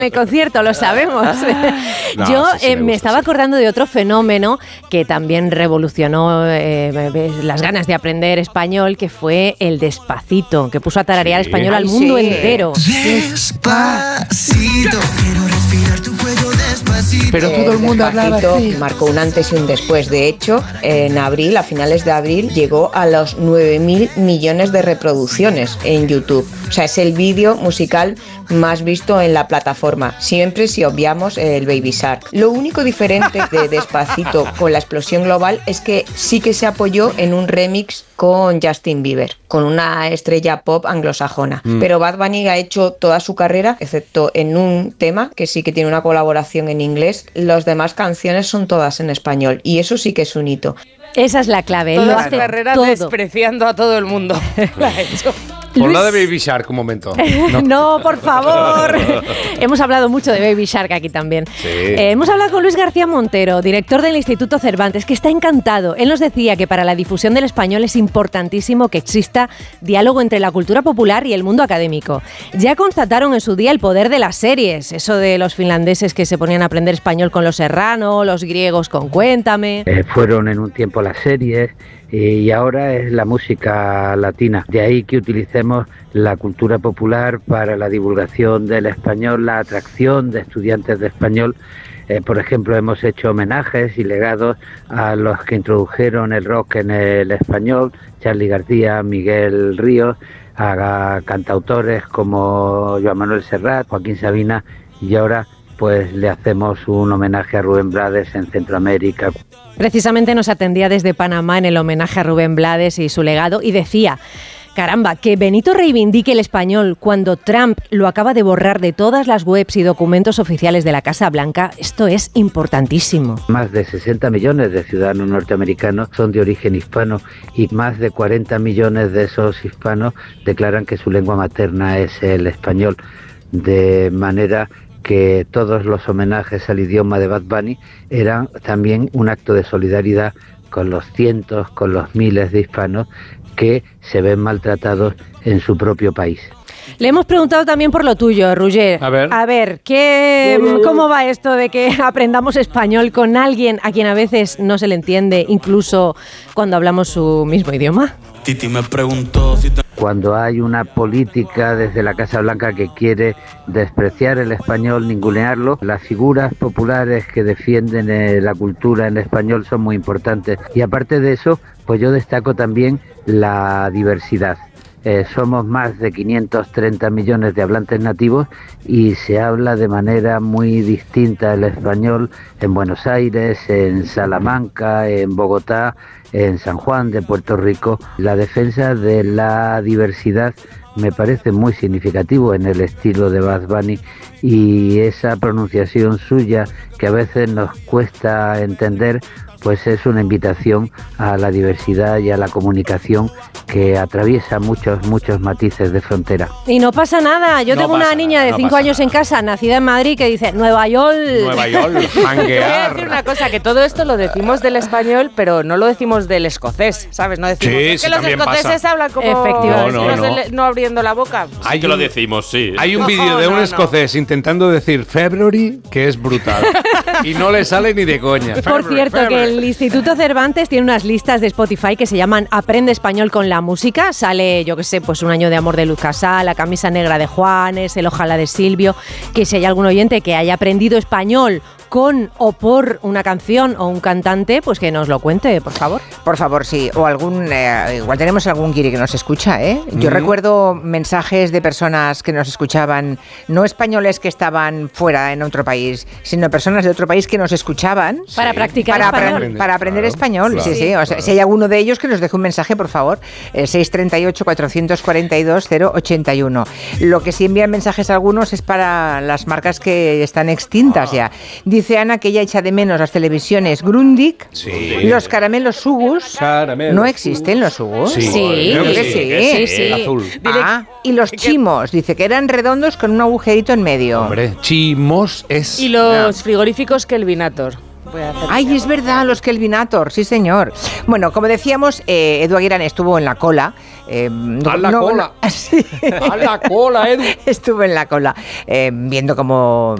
concierto, lo sabemos. No, Yo sí, me estaba acordando de otro fenómeno que también revolucionó las ganas de aprender español, que fue el Despacito, que puso a tararear español al mundo entero. Despacito, quiero respirar tu cuello despacito. Pero todo el mundo hablaba así. Marcó un antes y un después. De hecho, en abril, a finales de abril, llegó a los 9.000 millones de reproducciones en YouTube. O sea, es el vídeo musical más visto en la plataforma, siempre si obviamos el Baby Shark. Lo único diferente de Despacito con la explosión global es que sí que se apoyó en un remix con Justin Bieber, con una estrella pop anglosajona. Pero Bad Bunny ha hecho toda su carrera, excepto en un tema, que sí que tiene una colaboración en inglés. Las demás canciones son todas en español, y eso sí que es un hito. Esa es la clave. Toda Él lo la hace carrera todo. despreciando a todo el mundo. La ha hecho. Por la de Baby Shark, un momento. No, por favor. Hemos hablado mucho de Baby Shark aquí también. Sí. Hemos hablado con Luis García Montero, director del Instituto Cervantes, que está encantado. Él nos decía que para la difusión del español es importantísimo que exista diálogo entre la cultura popular y el mundo académico. Ya constataron en su día el poder de las series, eso de los finlandeses que se ponían a aprender español con Los Serrano, los griegos con Cuéntame. Fueron en un tiempo las series y ahora es la música latina. De ahí que utilicemos la cultura popular para la divulgación del español, la atracción de estudiantes de español. Por ejemplo, hemos hecho homenajes y legados a los que introdujeron el rock en el español, Charly García, Miguel Ríos, a cantautores como Joan Manuel Serrat, Joaquín Sabina, y ahora pues le hacemos un homenaje a Rubén Blades en Centroamérica. Precisamente nos atendía desde Panamá en el homenaje a Rubén Blades y su legado y decía: caramba, que Benito reivindique el español cuando Trump lo acaba de borrar de todas las webs y documentos oficiales de la Casa Blanca, esto es importantísimo. Más de 60 millones de ciudadanos norteamericanos son de origen hispano y más de 40 millones de esos hispanos declaran que su lengua materna es el español, de manera que todos los homenajes al idioma de Bad Bunny eran también un acto de solidaridad con los cientos, con los miles de hispanos que se ven maltratados en su propio país. Le hemos preguntado también por lo tuyo, Roger. A ver, ¿cómo va esto de que aprendamos español con alguien a quien a veces no se le entiende, incluso cuando hablamos su mismo idioma? Titi me preguntó si te... Cuando hay una política desde la Casa Blanca que quiere despreciar el español, ningunearlo, las figuras populares que defienden la cultura en español son muy importantes. Y aparte de eso, pues yo destaco también la diversidad. Somos más de 530 millones de hablantes nativos y se habla de manera muy distinta el español en Buenos Aires, en Salamanca, en Bogotá, en San Juan de Puerto Rico. La defensa de la diversidad me parece muy significativo en el estilo de Bad Bunny, y esa pronunciación suya que a veces nos cuesta entender, pues es una invitación a la diversidad y a la comunicación que atraviesa muchos matices de frontera. Y no pasa nada. Yo tengo una niña de 5 años en casa, nacida en Madrid, que dice Nueva York. Nueva York, Te voy a hanguear. decir una cosa, que todo esto lo decimos del español, pero no lo decimos del escocés, ¿sabes? No decimos Sí, que sí, los también escoceses pasa. hablan como Efectivamente. no abriendo la boca. Hay que lo decimos, sí. Hay un vídeo de un escocés intentando decir February que es brutal. Y no le sale ni de coña. Por cierto, que el Instituto Cervantes tiene unas listas de Spotify que se llaman Aprende Español con la Música. Sale, yo qué sé, pues Un año de amor de Luz Casal, La camisa negra de Juanes, El ojalá de Silvio. Que si hay algún oyente que haya aprendido español con o por una canción o un cantante, pues que nos lo cuente, por favor. Por favor, sí. O algún... igual tenemos algún guiri que nos escucha, ¿eh? Yo recuerdo mensajes de personas que nos escuchaban, no españoles que estaban fuera en otro país, sino personas de otro país que nos escuchaban. Para practicar español. Para aprender Claro, español, claro, sí. O sea, si hay alguno de ellos que nos deje un mensaje, por favor. 638-442-081. Lo que sí envían mensajes a algunos es para las marcas que están extintas ya. Dice Ana que ella echa de menos las televisiones Grundig, los caramelos Sugus. ¿No existen los Sugus? Sí, creo que sí. El azul. Y los chimos, dice que eran redondos con un agujerito en medio. Hombre, chimos es... Y los frigoríficos Kelvinator. Ay, es verdad, los Kelvinator, sí señor. Bueno, como decíamos, Edu Aguirre estuvo en la cola. cola. Sí. ¡A la cola, Edu! Estuvo en la cola, viendo cómo